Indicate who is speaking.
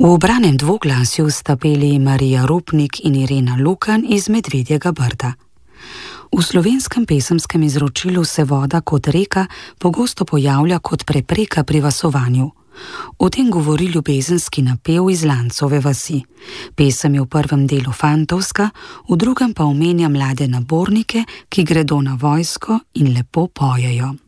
Speaker 1: V ubranem dvoglasju sta peli Marija Rupnik in Irena Lukan iz Medvedjega Brda. V slovenskem pesemskem izročilu se voda kot reka pogosto pojavlja kot prepreka pri vasovanju. O tem govori ljubezenski napev iz Lancove vasi. Pesem je v prvem delu fantovska, v drugem pa omenja mlade nabornike, ki gredo na vojsko in lepo pojejo.